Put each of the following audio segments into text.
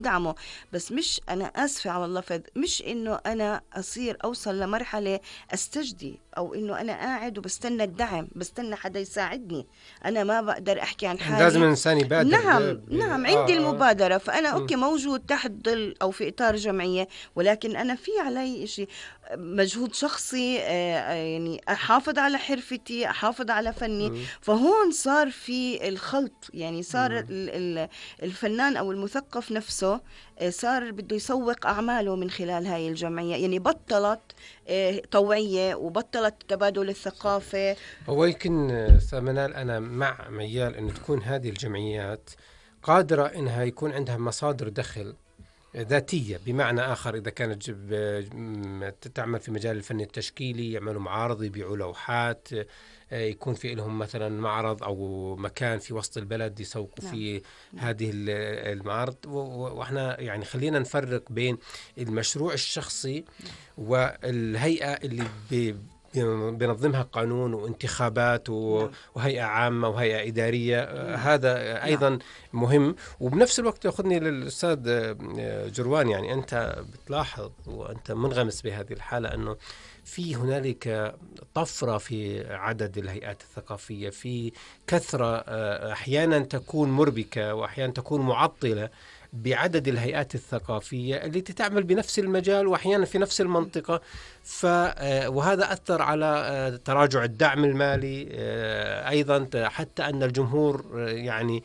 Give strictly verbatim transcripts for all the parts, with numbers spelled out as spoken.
دعمه. بس مش، أنا آسفة على اللفظ، مش إنه أنا أصير أوصل لمرحلة أستجدي، أو إنه أنا قاعد وبستنى الدعم، بستنى حدا يساعدني. أنا ما بقدر أحكي عن يعني لازم حالي. الإنسان يبادر نعم ب... نعم، عندي آه آه المبادرة، فأنا مم. أوكي موجود تحت ظل أو في إطار جمعية، ولكن أنا في علي إشي مجهود شخصي، آه، آه، يعني أحافظ على حرفتي، أحافظ على فني. مم. فهون صار في الخلط، يعني صار ال- مم. ال- الفنان أو المثقف نفسه آه، صار بده يسوق أعماله من خلال هاي الجمعية. يعني بطلت آه، طوعية، وبطلت تبادل صحيح. الثقافة. هو يمكن آه، أستاذ منال، أنا مع ميال أن تكون هذه الجمعيات قادرة أنها يكون عندها مصادر دخل ذاتية. بمعنى آخر، إذا كانت جب- م- تعمل في مجال الفن التشكيلي، يعملوا معارض، يبيعوا لوحات، آه، يكون في لهم مثلا معرض أو مكان في وسط البلد يسوقوا نعم فيه نعم هذه ال- المعارض. و- و- وإحنا يعني خلينا نفرق بين المشروع الشخصي نعم والهيئة اللي بي بينظمها قانون وانتخابات و- نعم وهيئة عامة وهيئة إدارية. آه، نعم هذا نعم أيضا مهم. وبنفس الوقت يأخذني للأستاذ آه، جروان. يعني أنت بتلاحظ وأنت منغمس بهذه الحالة أنه في هنالك طفرة في عدد الهيئات الثقافية، في كثرة آه، أحيانا تكون مربكة وأحيانا تكون معطلة بعدد الهيئات الثقافية التي تعمل بنفس المجال وأحيانا في نفس المنطقة. ف آه، وهذا أثر على آه، تراجع الدعم المالي. آه، أيضا حتى أن الجمهور آه، يعني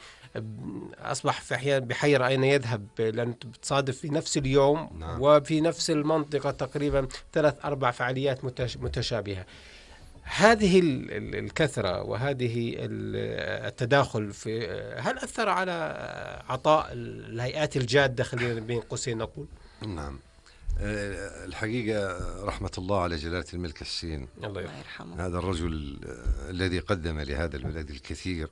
أصبح في أحيان بحيرة أين يذهب، لأن بتصادف في نفس اليوم نعم. وفي نفس المنطقة تقريبا ثلاث أربع فعاليات متش- متشابهة. هذه ال- ال- الكثرة وهذه ال- التداخل في هل أثر على عطاء الهيئات الجادة، خلينا بين قوسين نقول؟ نعم. آه، الحقيقة رحمة الله على جلالة الملك السين، الله الله يرحمه. يرحمه. هذا الرجل آه، الذي قدم لهذا البلد الكثير.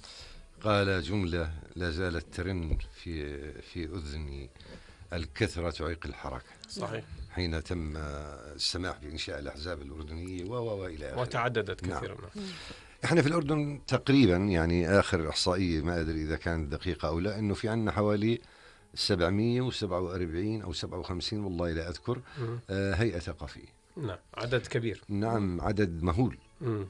قال جملة لا زالت ترن في في أذني: الكثرة تعيق الحركة. صحيح. حين تم السماح بإنشاء الأحزاب الأردنية و و وإلى آخره. وتعددت نعم. كثيرا. احنا في الأردن تقريبا، يعني آخر إحصائية ما أدري إذا كانت دقيقة أو لا، إنه في عندنا حوالي سبعمية وسبعة وأربعين أو سبعة وخمسين، والله لا أذكر، مم. آه، هيئة ثقافية. نعم، عدد كبير. نعم، عدد مهول. مم.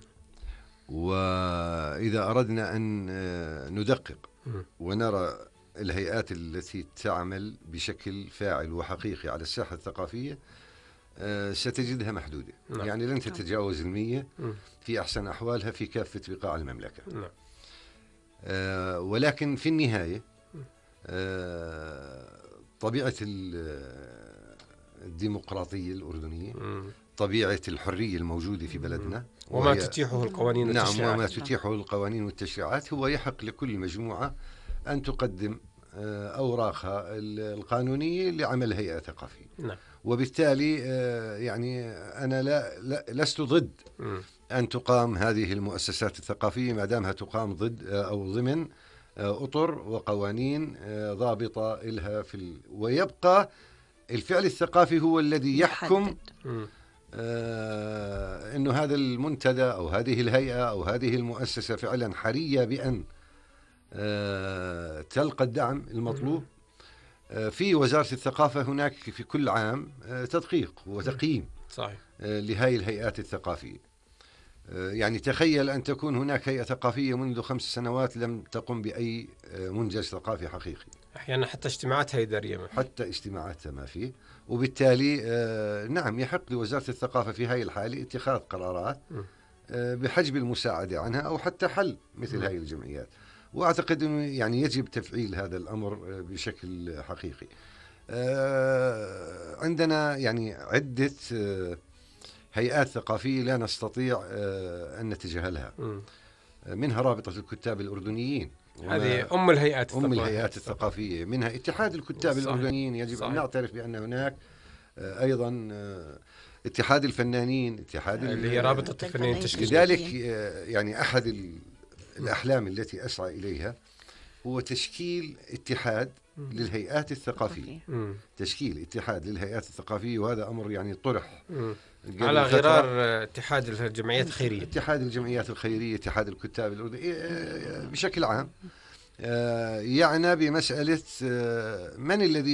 وإذا أردنا أن آه، ندقق مم. ونرى الهيئات التي تعمل بشكل فاعل وحقيقي على الساحة الثقافية، آه، ستجدها محدودة. نعم. يعني لن تتجاوز المية مم. في أحسن أحوالها في كافة بقاع المملكة. نعم. آه، ولكن في النهاية آه، طبيعة الديمقراطية الأردنية، مم. طبيعة الحرية الموجودة في بلدنا، وما وهي- تتيحه القوانين نعم، والتشريعات. وما تتيحه القوانين والتشريعات، هو يحق لكل مجموعة أن تقدم آه، أوراقها القانونية لعمل هيئة ثقافية. نعم. وبالتالي آه، يعني أنا لا, لا لست ضد مم. أن تقام هذه المؤسسات الثقافية ما دامها تقام ضد آه، أو ضمن آه، أطر وقوانين آه، ضابطة إلها في ال... ويبقى الفعل الثقافي هو الذي يحكم محدد. مم. آه أنه هذا المنتدى أو هذه الهيئة أو هذه المؤسسة فعلا حرية بأن آه تلقى الدعم المطلوب. آه في وزارة الثقافة هناك في كل عام آه تدقيق وتقييم صحيح. آه لهذه الهيئات الثقافية. آه يعني تخيل أن تكون هناك هيئة ثقافية منذ خمس سنوات لم تقم بأي آه منجز ثقافي حقيقي، أحيانا حتى اجتماعاتها إدارية ما. حتى اجتماعاتها ما فيه. وبالتالي آه نعم، يحق لوزارة الثقافة في هذه الحالة اتخاذ قرارات م. آه بحجب المساعدة عنها أو حتى حل مثل م. هذه الجمعيات. وأعتقد أنه يعني يجب تفعيل هذا الأمر آه بشكل حقيقي. آه عندنا يعني عدة آه هيئات ثقافية لا نستطيع آه أن نتجاهلها. م. منها رابطة الكتاب الأردنيين، هذه أم الهيئات أم الثقافية. الهيئات الثقافية. منها اتحاد الكتاب صحيح. الأردنيين، يجب صحيح. أن نعترف بأن هناك آه، أيضا آه، اتحاد الفنانين، اتحاد اللي هي رابطة الفنانين التشكيليين. لذلك آه، يعني أحد ال- الأحلام التي أسعى إليها هو تشكيل اتحاد للهيئات الثقافية. م. تشكيل اتحاد للهيئات الثقافية، وهذا أمر يعني طرح م. قبل على فترة. غرار آه، اتحاد الجمعيات الخيرية. اتحاد الجمعيات الخيرية، اتحاد الكتاب الأردني، آه، بشكل عام. آه، يعنى بمسألة آه، من الذي